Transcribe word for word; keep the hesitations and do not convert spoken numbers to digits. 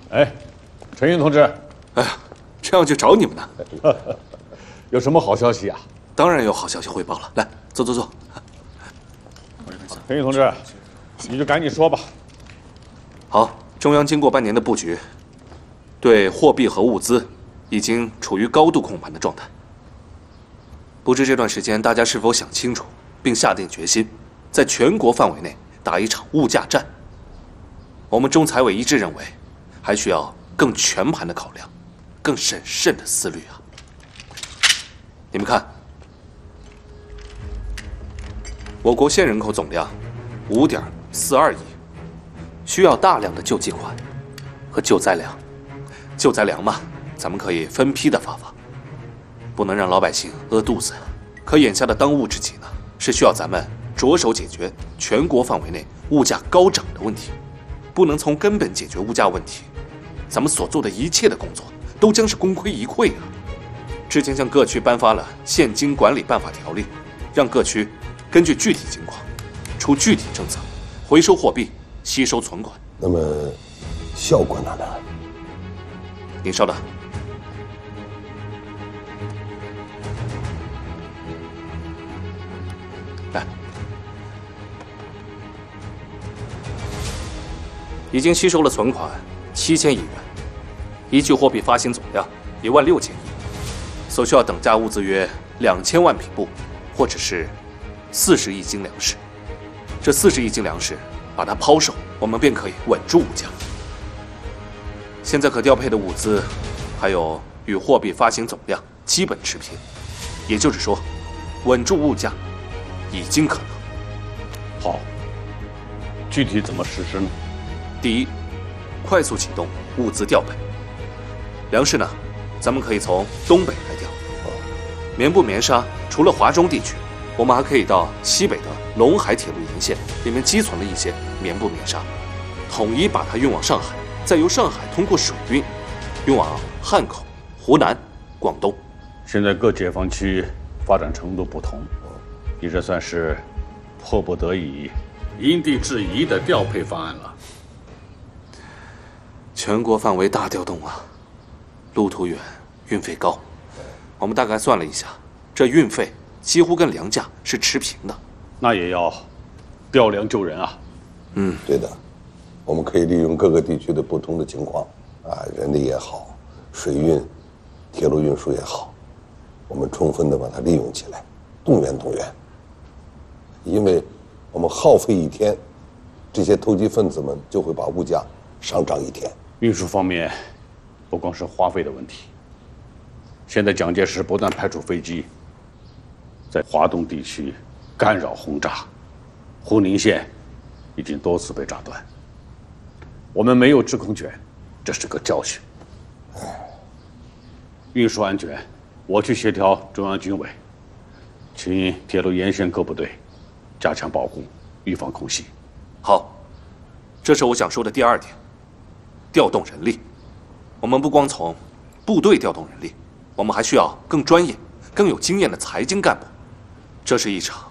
哎，陈云同志， 哎呀，这样就找你们呢。 有什么好消息啊？ 当然有好消息汇报了。来，坐坐坐。 陈云同志，你就赶紧说吧。 好，中央经过半年的布局，对货币和物资已经处于高度控盘的状态。不知这段时间大家是否想清楚，并下定决心，在全国范围内打一场物价战？我们中财委一致认为，还需要更全盘的考量，更审慎的思虑啊。你们看，我国现人口总量五点四二亿，需要大量的救济款和救灾粮。救灾粮嘛，咱们可以分批的发放，不能让老百姓饿肚子。可眼下的当务之急呢，是需要咱们着手解决全国范围内物价高涨的问题，不能从根本解决物价问题，咱们所做的一切的工作都将是功亏一篑啊！之前向各区颁发了现金管理办法条例，让各区根据具体情况出具体政策，回收货币，吸收存款。 那么效果呢？ 您稍等。来，已经吸收了存款七千亿元，依据货币发行总量一万六千亿，所需要等价物资约两千万匹布，或者是四十亿斤粮食。这四十亿斤粮食，把它抛售，我们便可以稳住物价。现在可调配的物资，还有与货币发行总量基本持平，也就是说，稳住物价已经可能。 好，具体怎么实施呢？ 第一，快速启动物资调配。粮食呢，咱们可以从东北来调。棉布棉纱除了华中地区，我们还可以到西北的陇海铁路沿线，里面积存了一些棉布棉纱，统一把它运往上海，再由上海通过水运运往汉口、湖南、广东。 现在各解放区发展程度不同，你这算是迫不得已、因地制宜的调配方案了。 全国范围大调动啊，路途远，运费高。我们大概算了一下，这运费几乎跟粮价是持平的。 那也要调粮救人啊。 嗯， 对的，我们可以利用各个地区的不同的情况，啊，人力也好，水运、铁路运输也好，我们充分的把它利用起来，动员动员。因为我们耗费一天，这些投机分子们就会把物价上涨一天。 运输方面，不光是花费的问题。现在蒋介石不断派出飞机，在华东地区干扰轰炸，呼宁线已经多次被炸断。我们没有制空权，这是个教训。运输安全，我去协调中央军委，请铁路沿线各部队加强保护，预防空袭。 好，这是我想说的第二点，调动人力。我们不光从部队调动人力，我们还需要更专业、更有经验的财经干部。这是一场